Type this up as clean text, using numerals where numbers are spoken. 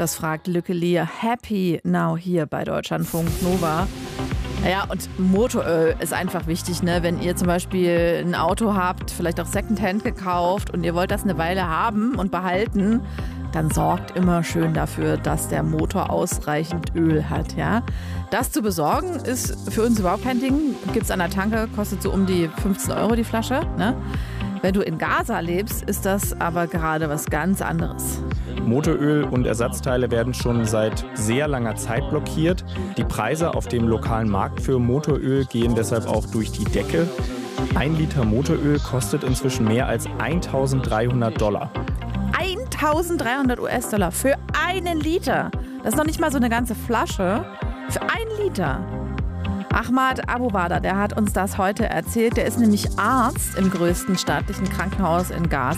Das fragt Lücke Lier Happy Now hier bei Deutschlandfunk Nova. Naja, und Motoröl ist einfach wichtig, ne? Wenn ihr zum Beispiel ein Auto habt, vielleicht auch Secondhand gekauft und ihr wollt das eine Weile haben und behalten, dann sorgt immer schön dafür, dass der Motor ausreichend Öl hat, ja? Das zu besorgen ist für uns überhaupt kein Ding. Gibt's an der Tanke, kostet so um die 15 € die Flasche, ne? Wenn du in Gaza lebst, ist das aber gerade was ganz anderes. Motoröl und Ersatzteile werden schon seit sehr langer Zeit blockiert. Die Preise auf dem lokalen Markt für Motoröl gehen deshalb auch durch die Decke. 1 Liter Motoröl kostet inzwischen mehr als $1.300. 1.300 US-Dollar für einen Liter. Das ist noch nicht mal so eine ganze Flasche. Für 1 Liter. Ahmad Abubada, der hat uns das heute erzählt. Der ist nämlich Arzt im größten staatlichen Krankenhaus in Gaza.